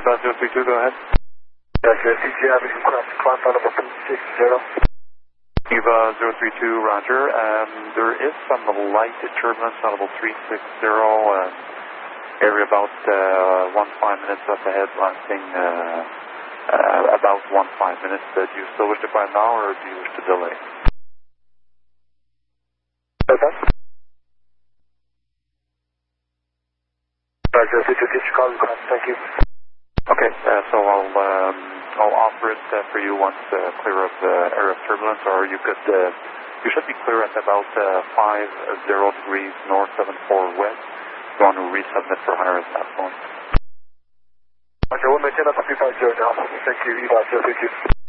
EVA 032, go ahead. Roger, CG Avenue, climb on number 260. EVA 032, roger. There is some light turbulence on level 360, area about 15 minutes up ahead, lasting about 15 minutes. Do you still wish to climb now, or do you wish to delay? Okay. Roger, 350 Chicago, thank you. Okay, so I'll offer it for you once clear of the area of turbulence, or you could, you should be clear at about 50 degrees north, 74 west. You want to resubmit for Hunter at that point. Roger, we'll maintain up to 350 now. Thank you, EVA 032.